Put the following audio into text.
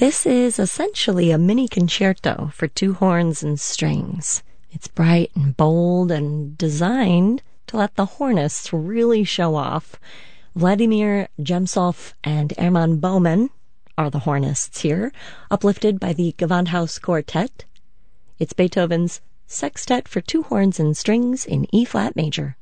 This is essentially a mini concerto for two horns and strings. It's bright and bold and designed to let the hornists really show off. Vladimir Jemsov and Hermann Baumann are the hornists here, uplifted by the Gewandhaus Quartet. It's Beethoven's Sextet for two horns and strings in E-flat major.